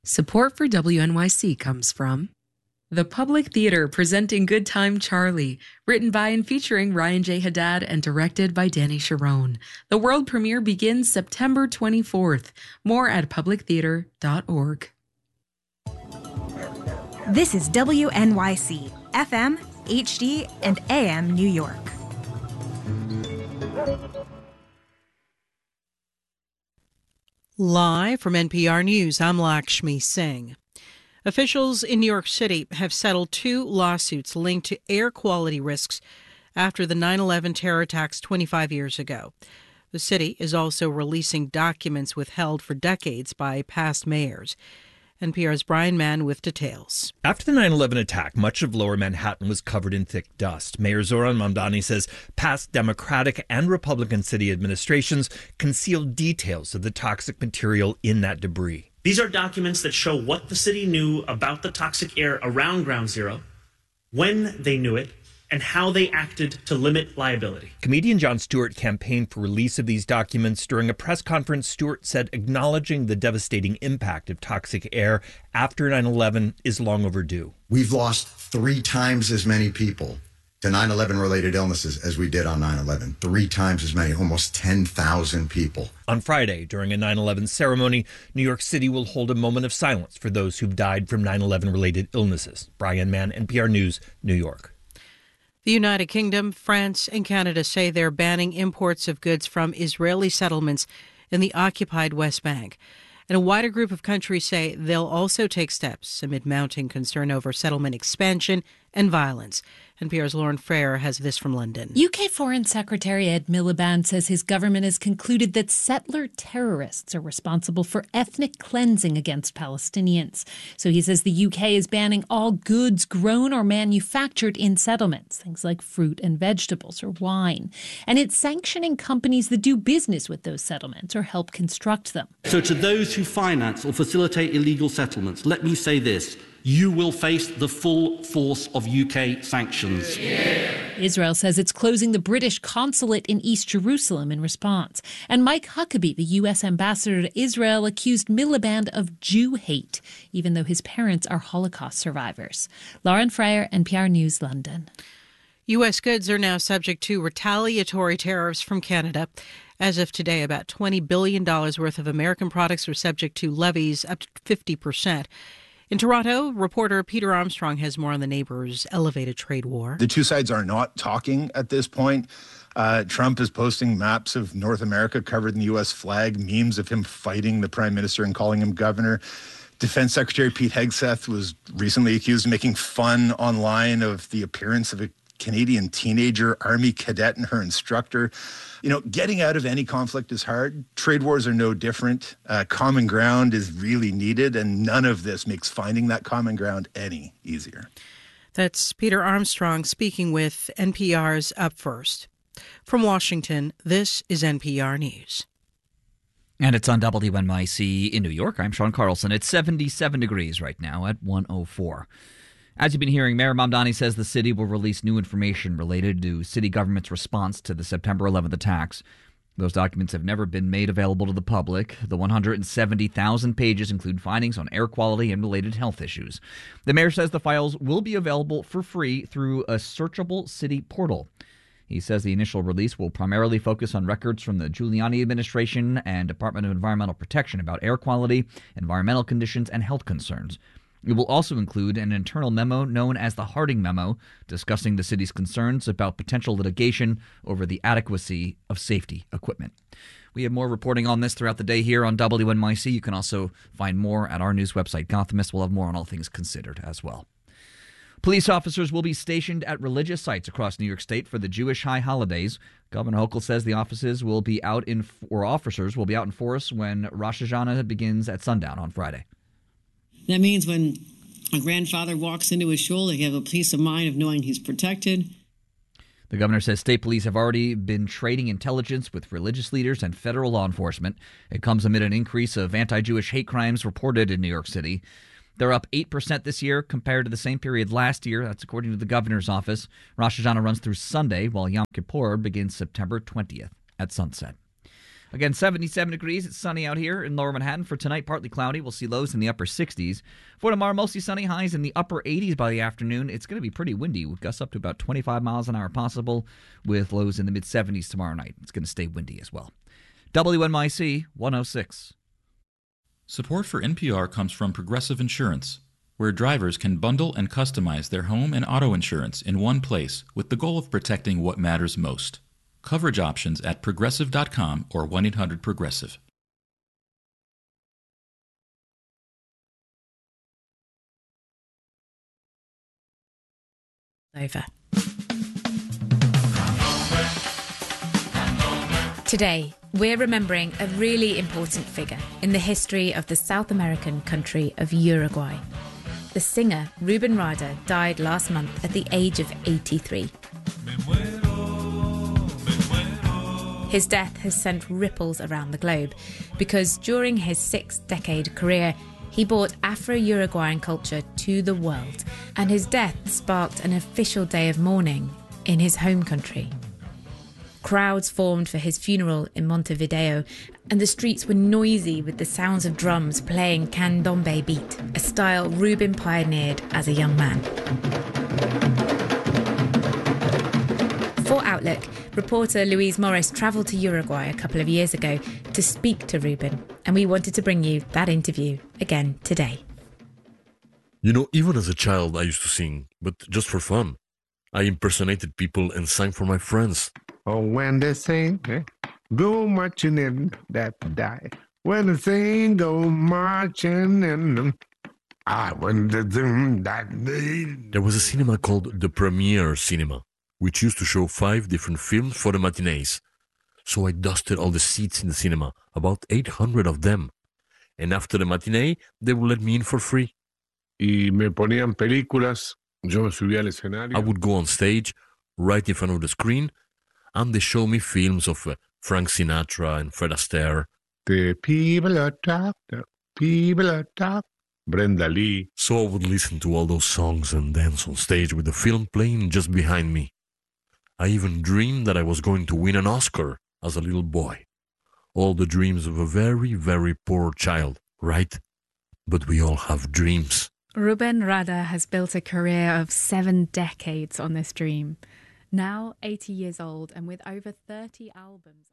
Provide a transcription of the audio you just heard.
Support for WNYC comes from the Public Theater presenting Good Time Charlie, written by and featuring Ryan J. Haddad and directed by Danny Sharon. The world premiere begins September 24th. More at publictheater.org. This is WNYC, FM, HD, and AM New York. Live from NPR News, I'm Lakshmi Singh. Officials in New York City have settled 2 lawsuits linked to air quality risks after the 9/11 terror attacks 25 years ago. The city is also releasing documents withheld for decades by past mayors. NPR's Brian Mann with details. After the 9/11 attack, much of lower Manhattan was covered in thick dust. Mayor Zohran Mamdani says past Democratic and Republican city administrations concealed details of the toxic material in that debris. These are documents that show what the city knew about the toxic air around Ground Zero, when they knew it, and how they acted to limit liability. Comedian Jon Stewart campaigned for release of these documents. During a press conference, Stewart said acknowledging the devastating impact of toxic air after 9/11 is long overdue. We've lost 3 times as many people to 9/11 related illnesses as we did on 9/11. 3 times as many, almost 10,000 people. On Friday, during a 9/11 ceremony, New York City will hold a moment of silence for those who've died from 9/11 related illnesses. Brian Mann, NPR News, New York. The United Kingdom, France, and Canada say they're banning imports of goods from Israeli settlements in the occupied West Bank. And a wider group of countries say they'll also take steps amid mounting concern over settlement expansion and violence. NPR's Lauren Frayer has this from London. UK Foreign Secretary Ed Miliband says his government has concluded that settler terrorists are responsible for ethnic cleansing against Palestinians. So he says the UK is banning all goods grown or manufactured in settlements, things like fruit and vegetables or wine. And it's sanctioning companies that do business with those settlements or help construct them. So to those who finance or facilitate illegal settlements, let me say this. You will face the full force of UK sanctions. Israel says it's closing the British consulate in East Jerusalem in response. And Mike Huckabee, the U.S. ambassador to Israel, accused Miliband of Jew hate, even though his parents are Holocaust survivors. Lauren Frayer, NPR News, London. U.S. goods are now subject to retaliatory tariffs from Canada. As of today, about $20 billion worth of American products are subject to levies up to 50%. In Toronto, reporter Peter Armstrong has more on the neighbors' elevated trade war. The two sides are not talking at this point. Trump is posting maps of North America covered in the U.S. flag, memes of him fighting the prime minister and calling him governor. Defense Secretary Pete Hegseth was recently accused of making fun online of the appearance of a Canadian teenager Army cadet and her instructor. You know, getting out of any conflict is hard. Trade wars are no different. Common ground is really needed, and none of this makes finding that common ground any easier. That's Peter Armstrong speaking with NPR's Up First. From Washington, this is NPR News. And it's on WNYC in New York. I'm Sean Carlson. It's 77 degrees right now at 104. As you've been hearing, Mayor Mamdani says the city will release new information related to city government's response to the September 11th attacks. Those documents have never been made available to the public. The 170,000 pages include findings on air quality and related health issues. The mayor says the files will be available for free through a searchable city portal. He says the initial release will primarily focus on records from the Giuliani administration and Department of Environmental Protection about air quality, environmental conditions, and health concerns. It will also include an internal memo known as the Harding Memo, discussing the city's concerns about potential litigation over the adequacy of safety equipment. We have more reporting on this throughout the day here on WNYC. You can also find more at our news website, Gothamist. We'll have more on all things considered as well. Police officers will be stationed at religious sites across New York State for the Jewish high holidays. Governor Hochul says the officers will be out in force when Rosh Hashanah begins at sundown on Friday. That means when a grandfather walks into his shul, they have a peace of mind of knowing he's protected. The governor says state police have already been trading intelligence with religious leaders and federal law enforcement. It comes amid an increase of anti-Jewish hate crimes reported in New York City. They're up 8% this year compared to the same period last year. That's according to the governor's office. Rosh Hashanah runs through Sunday, while Yom Kippur begins September 20th at sunset. Again, 77 degrees. It's sunny out here in lower Manhattan. For tonight, partly cloudy. We'll see lows in the upper 60s. For tomorrow, mostly sunny, highs in the upper 80s by the afternoon. It's going to be pretty windy with gusts up to about 25 miles an hour possible, with lows in the mid 70s tomorrow night. It's going to stay windy as well. WNYC 106. Support for NPR comes from Progressive Insurance, where drivers can bundle and customize their home and auto insurance in one place with the goal of protecting what matters most. Coverage options at progressive.com or 1-800-PROGRESSIVE. Over. Today, we're remembering a really important figure in the history of the South American country of Uruguay. The singer Rubén Rada died last month at the age of 83. His death has sent ripples around the globe because during his 6-decade career, he brought Afro-Uruguayan culture to the world, and his death sparked an official day of mourning in his home country. Crowds formed for his funeral in Montevideo, and the streets were noisy with the sounds of drums playing candombe beat, a style Rubén pioneered as a young man. For Outlook, reporter Louise Morris travelled to Uruguay a couple of years ago to speak to Rubén, and we wanted to bring you that interview again today. You know, even as a child I used to sing, but just for fun. I impersonated people and sang for my friends. Oh, when they sing, go marching in that die. When they sing, go marching in. When they sing that day. There was a cinema called the Premiere Cinema, which used to show 5 different films for the matinees. So I dusted all the seats in the cinema, about 800 of them. And after the matinee, they would let me in for free. Y me ponían películas. Yo me subía al escenario. I would go on stage, right in front of the screen, and they show me films of Frank Sinatra and Fred Astaire. The people are top, Brenda Lee. So I would listen to all those songs and dance on stage with the film playing just behind me. I even dreamed that I was going to win an Oscar as a little boy. All the dreams of a very, very poor child, right? But we all have dreams. Rubén Rada has built a career of 7 decades on this dream. Now 80 years old and with over 30 albums.